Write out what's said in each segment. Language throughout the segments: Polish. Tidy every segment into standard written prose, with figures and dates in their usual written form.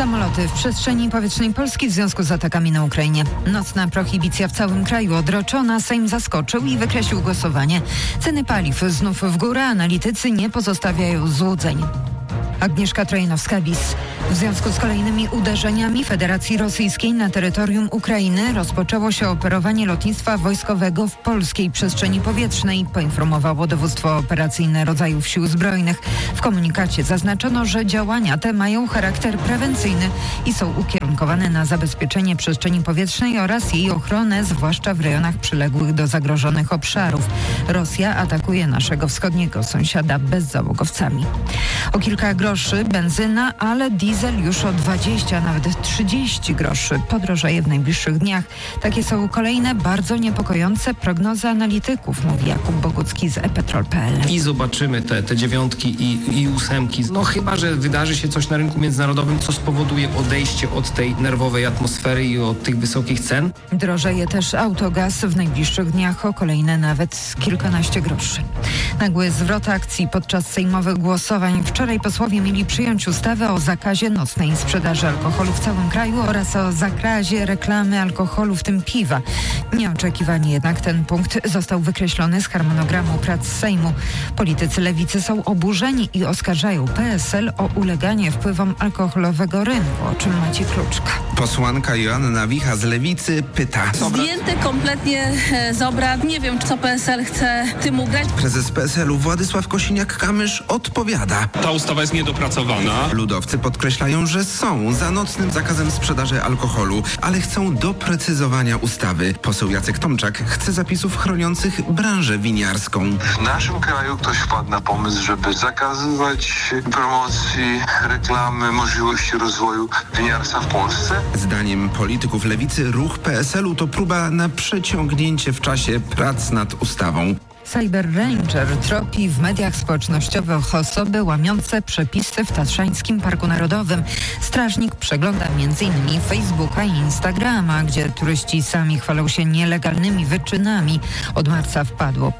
Samoloty w przestrzeni powietrznej Polski w związku z atakami na Ukrainie. Nocna prohibicja w całym kraju odroczona. Sejm zaskoczył i wykreślił głosowanie. Ceny paliw znów w górę. Analitycy nie pozostawiają złudzeń. Agnieszka Trojanowska-Bis. W związku z kolejnymi uderzeniami Federacji Rosyjskiej na terytorium Ukrainy rozpoczęło się operowanie lotnictwa wojskowego w polskiej przestrzeni powietrznej, poinformowało dowództwo operacyjne rodzajów sił zbrojnych. W komunikacie zaznaczono, że działania te mają charakter prewencyjny i są ukierunkowane na zabezpieczenie przestrzeni powietrznej oraz jej ochronę, zwłaszcza w rejonach przyległych do zagrożonych obszarów. Rosja atakuje naszego wschodniego sąsiada bezzałogowcami. O kilka groszy benzyna, ale diesel już o 20, nawet 30 groszy podrożeje w najbliższych dniach. Takie są kolejne bardzo niepokojące prognozy analityków, mówi Jakub Bogucki z ePetrol.pl. I zobaczymy te dziewiątki i ósemki. No chyba, że wydarzy się coś na rynku międzynarodowym, co spowoduje odejście od tej nerwowej atmosfery i od tych wysokich cen. Drożeje też autogaz w najbliższych dniach o kolejne nawet kilkanaście groszy. Nagły zwrot akcji podczas sejmowych głosowań. Wczoraj posłowie mieli przyjąć ustawę o zakazie nocnej sprzedaży alkoholu w całym kraju oraz o zakazie reklamy alkoholu, w tym piwa. Nieoczekiwanie jednak ten punkt został wykreślony z harmonogramu prac Sejmu. Politycy lewicy są oburzeni i oskarżają PSL o uleganie wpływom alkoholowego rynku, o czym Maciej Kluczka. Posłanka Joanna Wicha z Lewicy pyta. Zdjęty kompletnie z obrad. Nie wiem, co PSL chce tym ugrać. Prezes PSL-u Władysław Kosiniak-Kamysz odpowiada. Ta ustawa jest niedopracowana. Ludowcy podkreślają, że są za nocnym zakazem sprzedaży alkoholu, ale chcą doprecyzowania ustawy. Poseł Jacek Tomczak chce zapisów chroniących branżę winiarską. W naszym kraju ktoś wpadł na pomysł, żeby zakazywać promocji, reklamy, możliwości rozwoju winiarstwa w Polsce. Zdaniem polityków lewicy ruch PSL-u to próba na przeciągnięcie w czasie prac nad ustawą. Cyber Ranger tropi w mediach społecznościowych osoby łamiące przepisy w Tatrzańskim Parku Narodowym. Strażnik przegląda m.in. Facebooka i Instagrama, gdzie turyści sami chwalą się nielegalnymi wyczynami. Od marca wpadło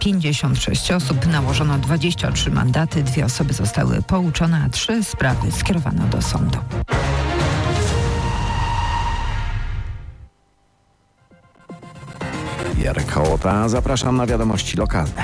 56 osób, nałożono 23 mandaty, 2 osoby zostały pouczone, a 3 sprawy skierowano do sądu. Jarek Hołota, zapraszam na wiadomości lokalne.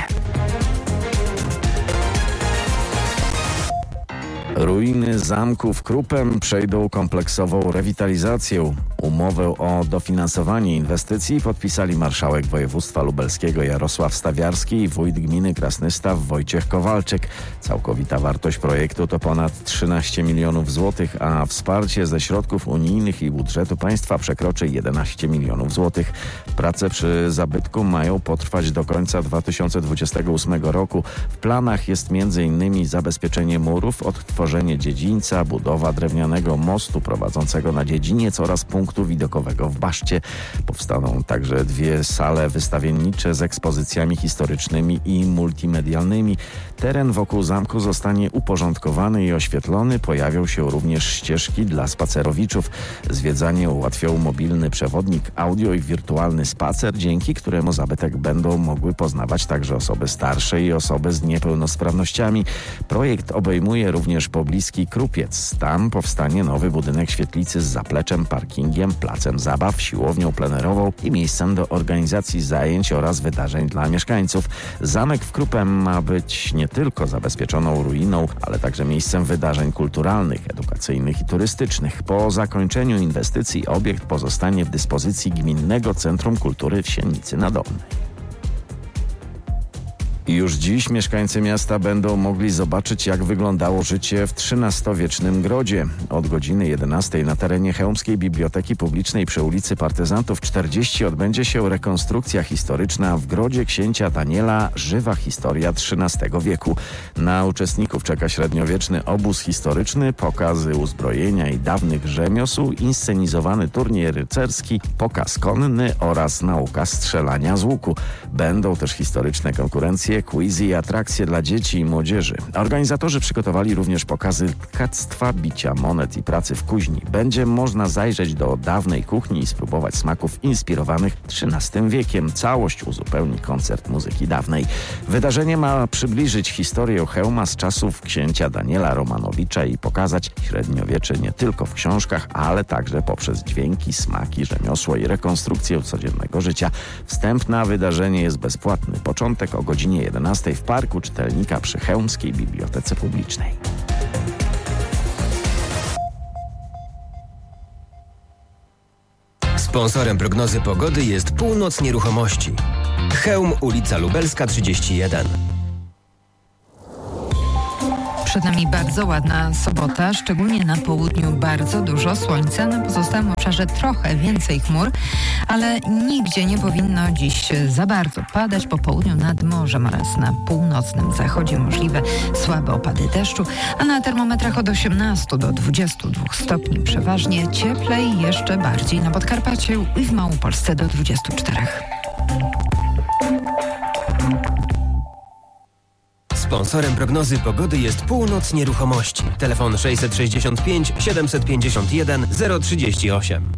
Ruiny zamku w Krupem przejdą kompleksową rewitalizację. Umowę o dofinansowanie inwestycji podpisali marszałek województwa lubelskiego Jarosław Stawiarski i wójt gminy Krasnystaw Wojciech Kowalczyk. Całkowita wartość projektu to ponad 13 milionów złotych, a wsparcie ze środków unijnych i budżetu państwa przekroczy 11 milionów złotych. Prace przy zabytku mają potrwać do końca 2028 roku. W planach jest m.in. zabezpieczenie murów, odtworzenie dziedzińca, budowa drewnianego mostu prowadzącego na dziedziniec oraz punktu widokowego w Baszcie. Powstaną także 2 sale wystawiennicze z ekspozycjami historycznymi i multimedialnymi. Teren wokół zamku zostanie uporządkowany i oświetlony. Pojawią się również ścieżki dla spacerowiczów. Zwiedzanie ułatwią mobilny przewodnik audio i wirtualny spacer, dzięki któremu zabytek będą mogły poznawać także osoby starsze i osoby z niepełnosprawnościami. Projekt obejmuje również pobliski Krupiec. Tam powstanie nowy budynek świetlicy z zapleczem, parkingiem, placem zabaw, siłownią plenerową i miejscem do organizacji zajęć oraz wydarzeń dla mieszkańców. Zamek w Krupem ma być nie tylko zabezpieczoną ruiną, ale także miejscem wydarzeń kulturalnych, edukacyjnych i turystycznych. Po zakończeniu inwestycji obiekt pozostanie w dyspozycji Gminnego Centrum Kultury w Siennicy na Dolnej. Już dziś mieszkańcy miasta będą mogli zobaczyć, jak wyglądało życie w XIII-wiecznym grodzie. Od godziny 11 na terenie Chełmskiej Biblioteki Publicznej przy ulicy Partyzantów 40 odbędzie się rekonstrukcja historyczna w grodzie księcia Daniela Żywa historia XIII wieku. Na uczestników czeka średniowieczny obóz historyczny, pokazy uzbrojenia i dawnych rzemiosł, inscenizowany turniej rycerski, pokaz konny oraz nauka strzelania z łuku. Będą też historyczne konkurencje dyskusje, quizy i atrakcje dla dzieci i młodzieży. Organizatorzy przygotowali również pokazy tkactwa, bicia monet i pracy w kuźni. Będzie można zajrzeć do dawnej kuchni i spróbować smaków inspirowanych XIII wiekiem. Całość uzupełni koncert muzyki dawnej. Wydarzenie ma przybliżyć historię Chełma z czasów księcia Daniela Romanowicza i pokazać średniowiecze nie tylko w książkach, ale także poprzez dźwięki, smaki, rzemiosło i rekonstrukcję codziennego życia. Wstęp na wydarzenie jest bezpłatny. Początek o godzinie 11 w Parku Czytelnika przy Chełmskiej Bibliotece Publicznej. Sponsorem prognozy pogody jest Północ Nieruchomości. Chełm, ulica Lubelska 31. Przed nami bardzo ładna sobota, szczególnie na południu bardzo dużo słońca, na pozostałym obszarze trochę więcej chmur, ale nigdzie nie powinno dziś za bardzo padać. Po południu nad morzem oraz na północnym zachodzie możliwe słabe opady deszczu, a na termometrach od 18 do 22 stopni przeważnie, cieplej jeszcze bardziej na Podkarpaciu i w Małopolsce do 24. Sponsorem prognozy pogody jest Północ Nieruchomości. Telefon 665 751 038.